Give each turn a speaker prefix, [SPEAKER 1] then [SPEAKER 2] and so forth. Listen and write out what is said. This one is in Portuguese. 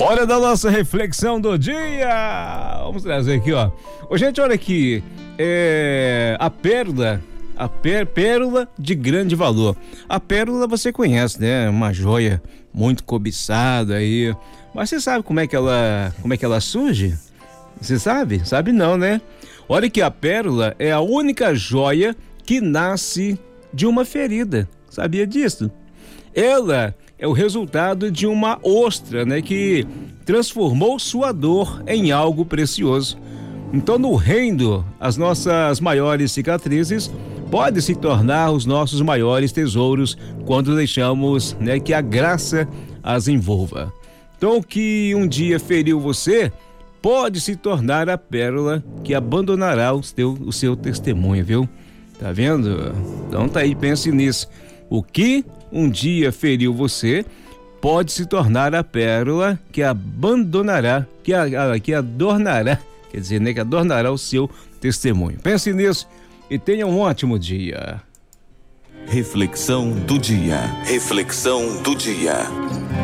[SPEAKER 1] Hora da nossa reflexão do dia. Vamos trazer aqui, ó. Ô, gente, olha aqui. A pérola de grande valor. A pérola você conhece, né? Uma joia muito cobiçada aí. Mas você sabe como é que ela surge? Você sabe? Sabe não, né? Olha que a pérola é a única joia que nasce de uma ferida. Sabia disso? Ela é o resultado de uma ostra, né, que transformou sua dor em algo precioso. Então, no reino, as nossas maiores cicatrizes podem se tornar os nossos maiores tesouros quando deixamos, né, que a graça as envolva. Então, o que um dia feriu você pode se tornar a pérola que abandonará o seu testemunho, viu? Tá vendo? Então tá aí, pense nisso. O que um dia feriu você pode se tornar a pérola que abandonará, que adornará, quer dizer, né, que adornará o seu testemunho. Pense nisso e tenha um ótimo dia.
[SPEAKER 2] Reflexão do dia. Reflexão do dia.